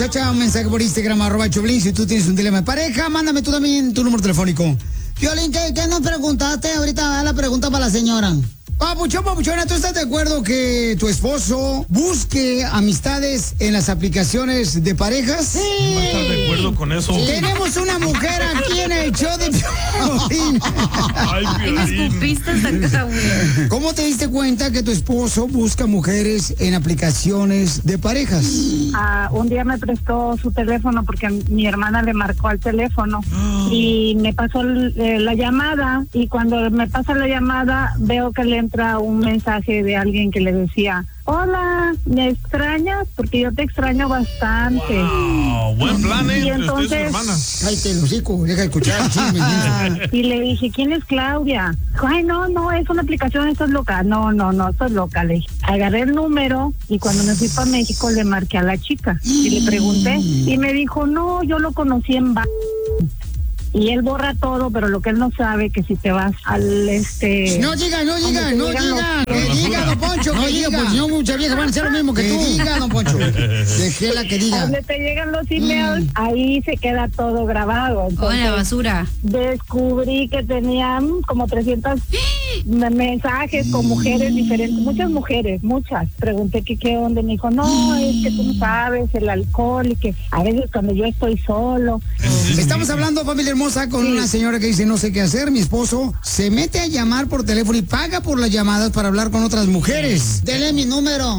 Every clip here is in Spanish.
muchacha un mensaje por Instagram, @Choplin. Si tú tienes un dilema de pareja, mándame tú también tu número telefónico. Piolín, ¿qué nos preguntaste? Ahorita la pregunta para la señora. Papuchona, ¿tú estás de acuerdo que tu esposo busque amistades en las aplicaciones de parejas? Sí. ¿No estás de acuerdo con eso? Tenemos una mujer aquí en el show de Piolín. Ay, Piolín. ¿Cómo te diste cuenta que tu esposo busca mujeres en aplicaciones de parejas? Un día me prestó su teléfono porque mi hermana le marcó al teléfono y me pasó la llamada, y cuando me pasa la llamada veo que le entra un mensaje de alguien que le decía: hola, ¿me extrañas? Porque yo te extraño bastante. Wow, buen plan, Y entonces, usted es su hermana. Cállate el hocico, deja de escuchar el chisme. Y le dije: ¿quién es Claudia? Ay, no, es una aplicación, estás loca. No, estás loca, le dije. Agarré el número y cuando me fui para México le marqué a la chica y le pregunté y me dijo: no, yo lo conocí en y él borra todo, pero lo que él no sabe que si te vas al No diga, don Poncho, no diga, pues no, muchas viejas van a hacer lo mismo que tú. Diga, don Poncho. Déjela que diga. Donde te llegan los emails, ahí se queda todo grabado. Entonces, la basura. Descubrí que tenían como 300 mensajes con mujeres diferentes, muchas. Pregunté que qué onda, me dijo: no, es que tú no sabes, el alcohol, y que a veces cuando yo estoy solo. Estamos hablando, familia hermosa, con una señora que dice: no sé qué hacer, mi esposo se mete a llamar por teléfono y paga por las llamadas para hablar con otras mujeres. Dele mi número.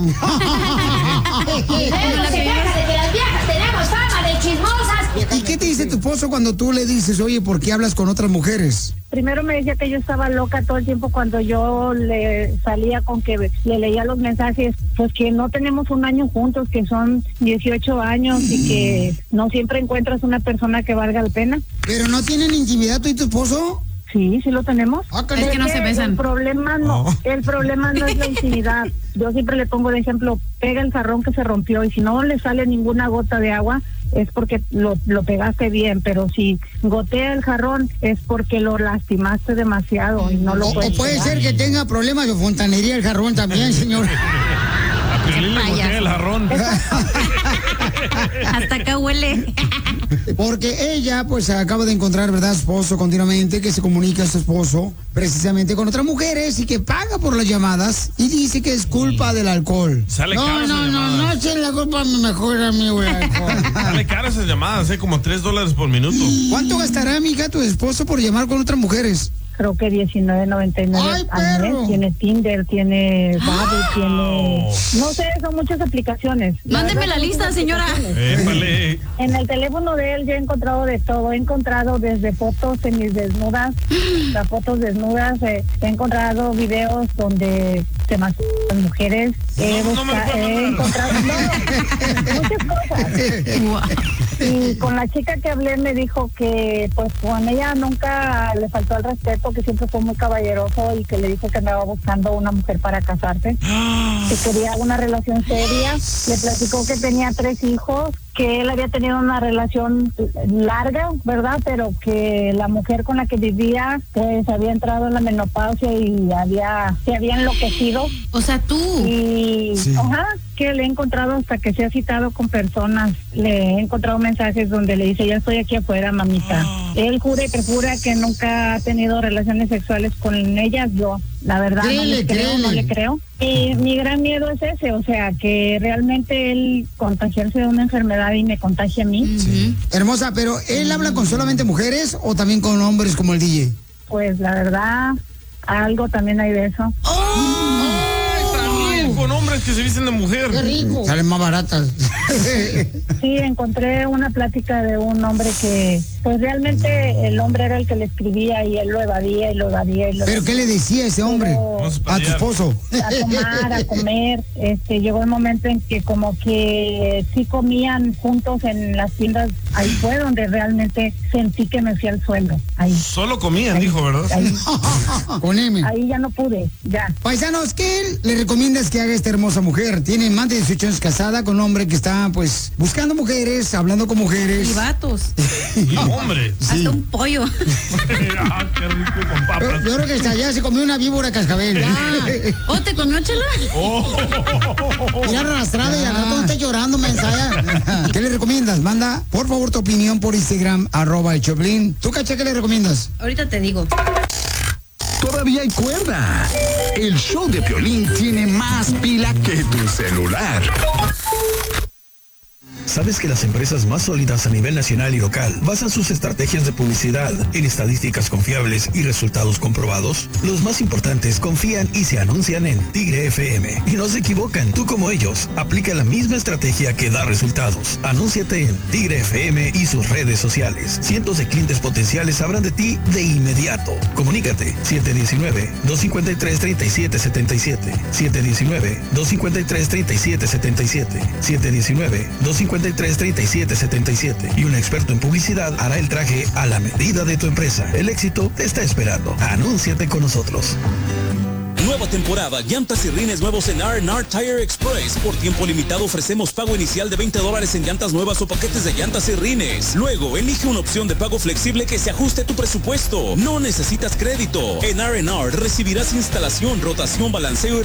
¿Y qué te dice tu esposo cuando tú le dices: oye, ¿por qué hablas con otras mujeres? Primero me decía que yo estaba loca todo el tiempo cuando yo le salía con que le leía los mensajes, pues que no tenemos un año juntos, que son 18 años y que no siempre encuentras una persona que valga la pena. ¿Pero no tienen intimidad tú y tu esposo? Sí, sí lo tenemos. Es que no se besan. El problema no es la intimidad. Yo siempre le pongo de ejemplo: pega el jarrón que se rompió, y si no le sale ninguna gota de agua es porque lo pegaste bien, pero si gotea el jarrón es porque lo lastimaste demasiado y no lo puedes. O puede ser que tenga problemas de fontanería el jarrón también, señor. A Piolín le botea el jarrón. Hasta acá huele. Porque ella, pues, acaba de encontrar, ¿verdad?, su esposo continuamente, que se comunica a su esposo precisamente con otras mujeres y que paga por las llamadas y dice que es culpa del alcohol. Sale caro esas llamadas. No, es la culpa mejor amigo el alcohol. Sale caro esas llamadas, como $3 por minuto. ¿Cuánto gastará, amiga, tu esposo por llamar con otras mujeres? Creo que $19.99 al mes. Tiene Tinder, tiene Badu, tiene... No sé, son muchas aplicaciones. Mándeme la lista, señora. En el teléfono de él yo he encontrado de todo. He encontrado desde fotos semidesnudas, las fotos desnudas. He encontrado videos donde se masturban mujeres. He encontrado muchas cosas. Y con la chica que hablé me dijo que pues con ella nunca le faltó el respeto, que siempre fue muy caballeroso y que le dijo que andaba buscando una mujer para casarse, que quería una relación seria. Le platicó que tenía 3 hijos, que él había tenido una relación larga, ¿verdad? Pero que la mujer con la que vivía pues había entrado en la menopausia y se había enloquecido. O sea, tú. Y sí. Que le he encontrado hasta que se ha citado con personas. Le he encontrado mensajes donde le dice: ya estoy aquí afuera, mamita. Él jura y perjura que nunca ha tenido relaciones sexuales con ellas. Yo, la verdad, no le creo. Y mi gran miedo es ese, o sea, que realmente él contagiarse de una enfermedad y me contagie a mí. Sí. Hermosa, pero ¿él habla con solamente mujeres o también con hombres como el DJ? Pues la verdad, algo también hay de eso. Con hombres que se visten de mujer. ¡Qué rico! Salen más baratas. Sí, encontré una plática de un hombre que, pues realmente el hombre era el que le escribía y él lo evadía y lo evadía. ¿Pero qué le decía ese hombre a tu esposo? A tomar, a comer. Llegó el momento en que como que sí comían juntos en las tiendas. Ahí fue donde realmente sentí que me fui al suelo. Ahí. Solo comían, dijo, ¿verdad? Ahí. Con M. Ahí ya no pude, ya. Paisanos, ¿qué le recomiendas que haga esta hermosa mujer? Tiene más de 18 años casada con un hombre que está, pues, buscando mujeres, hablando con mujeres. Y vatos. Y hombres. Sí. Hasta un pollo. Qué rico con papas. Yo creo que hasta allá se comió una víbora cascabel. ¿O te comió, Chela? Ya arrastrada y al rato está llorando, mensaya. ¿Qué le recomiendas? Manda, por favor, tu opinión por Instagram, @el Choplin. ¿Tú, Cacha, qué le recomiendas? Ahorita te digo. Todavía hay cuerda. El show de Piolín tiene más pila que tu celular. ¿Sabes que las empresas más sólidas a nivel nacional y local basan sus estrategias de publicidad en estadísticas confiables y resultados comprobados? Los más importantes confían y se anuncian en Tigre FM. Y no se equivocan, tú como ellos, aplica la misma estrategia que da resultados. Anúnciate en Tigre FM y sus redes sociales. Cientos de clientes potenciales sabrán de ti de inmediato. Comunícate 719-253-3777. 719-253-3777. 719-253-3777 y un experto en publicidad hará el traje a la medida de tu empresa. El éxito te está esperando. Anúnciate con nosotros. Nueva temporada, llantas y rines nuevos en R&R Tire Express. Por tiempo limitado ofrecemos pago inicial de $20 en llantas nuevas o paquetes de llantas y rines. Luego, elige una opción de pago flexible que se ajuste a tu presupuesto. No necesitas crédito. En R&R recibirás instalación, rotación, balanceo y